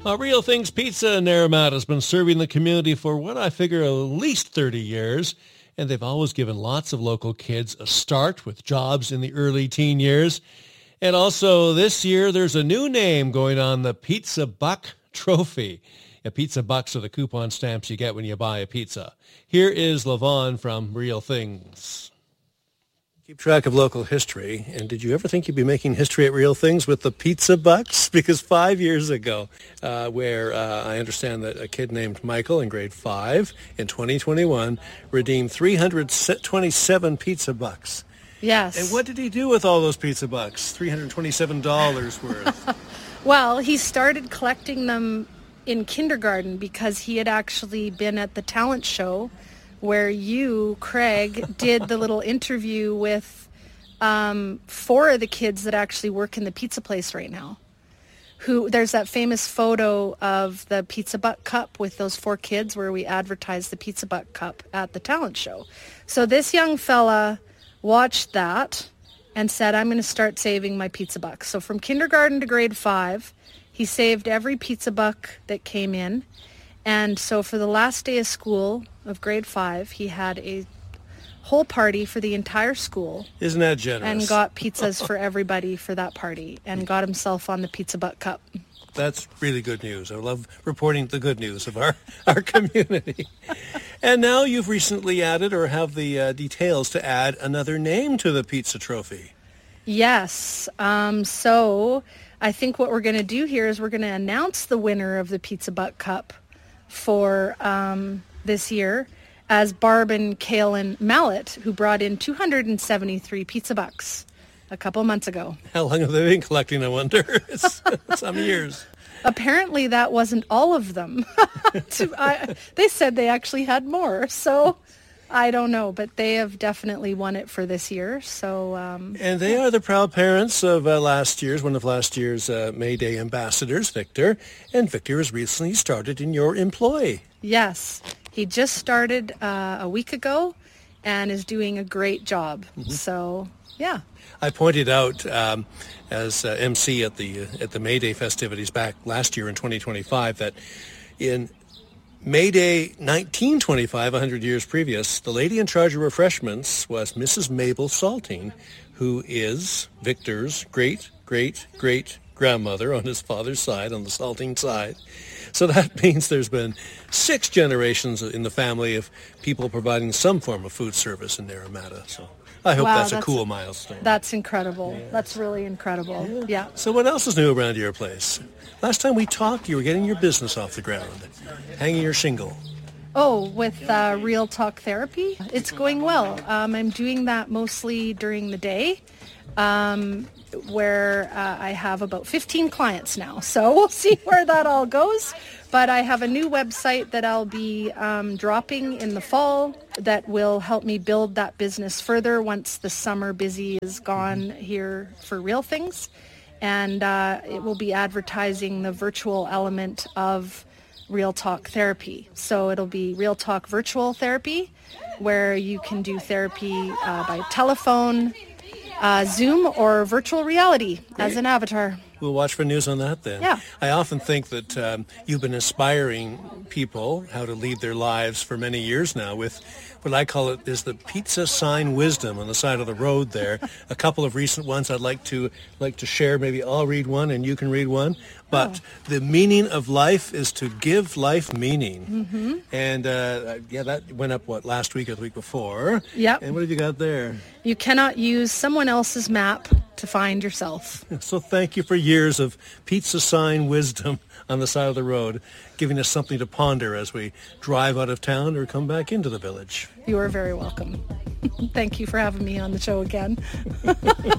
Real Things Pizza in Naramata has been serving the community for what I figure at least 30 years, and they've always given lots of local kids a start with jobs in the early teen years. And also this year, there's a new name going on, the Pizza Buck Trophy. Pizza bucks are the coupon stamps you get when you buy a pizza. Here is Levon from Real Things. Keep track of local history. And did you ever think you'd be making history at Real Things with the Pizza Bucks? Because 5 years ago, where I understand that a kid named Michael in grade 5 in 2021 redeemed 327 Pizza Bucks. Yes. And what did he do with all those Pizza Bucks? $327 worth. Well, he started collecting them in kindergarten because he had actually been at the talent show where you, Craig, did the little interview with 4 of the kids that actually work in the pizza place right now. There's that famous photo of the Pizza Buck Cup with those 4 kids where we advertised the Pizza Buck Cup at the talent show. So this young fella watched that and said, I'm going to start saving my pizza bucks. So from kindergarten to grade 5, he saved every pizza buck that came in. And so for the last day of school of grade 5, he had a whole party for the entire school. Isn't that generous? And got pizzas for everybody for that party and got himself on the Pizza Buck Cup. That's really good news. I love reporting the good news of our community. And now you've recently added or have the details to add another name to the pizza trophy. Yes. So I think what we're going to do here is we're going to announce the winner of the Pizza Buck Cup for this year as Barb and Kaylin Mallet, who brought in 273 pizza bucks a couple months ago. How long have they been collecting, I wonder? It's some years. Apparently that wasn't all of them. They said they actually had more, so I don't know, but they have definitely won it for this year. So, and they are the proud parents of one of last year's May Day ambassadors, Victor. And Victor has recently started in your employ. Yes, he just started a week ago and is doing a great job. Mm-hmm. So, yeah. I pointed out as MC at the May Day festivities back last year in 2025 that in May Day 1925, 100 years previous, the lady in charge of refreshments was Mrs. Mabel Salting, who is Victor's great-great-great-grandmother on his father's side, on the Salting side. So that means there's been 6 generations in the family of people providing some form of food service in Naramata. So I hope that's a cool milestone. That's incredible. Yeah. That's really incredible. Yeah. So what else is new around your place? Last time we talked, you were getting your business off the ground, hanging your shingle. Oh, with Real Talk Therapy? It's going well. I'm doing that mostly during the day, where I have about 15 clients now. So we'll see where that all goes. But I have a new website that I'll be dropping in the fall that will help me build that business further once the summer busy is gone here for Real Things. And it will be advertising the virtual element of Real Talk Therapy. So it'll be Real Talk Virtual Therapy, where you can do therapy by telephone, Zoom, or virtual reality as an avatar. We'll watch for news on that then. Yeah. I often think that you've been inspiring people how to lead their lives for many years now with what I call it is the pizza sign wisdom on the side of the road there. A couple of recent ones I'd like to share. Maybe I'll read one and you can read one. But the meaning of life is to give life meaning. Mm-hmm. And that went up, last week or the week before? Yep. And what have you got there? You cannot use someone else's map to find yourself. So thank you for years of pizza sign wisdom on the side of the road, giving us something to ponder as we drive out of town or come back into the village. You are very welcome. Thank you for having me on the show again.